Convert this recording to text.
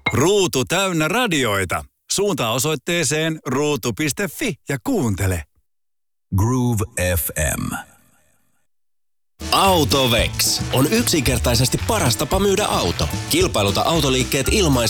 Ruutu täynnä radioita. Suuntaa osoitteeseen ruutu.fi ja kuuntele. Groove FM. Autovex on yksinkertaisesti paras tapa myydä auto. Kilpailuta autoliikkeet ilmaiseksi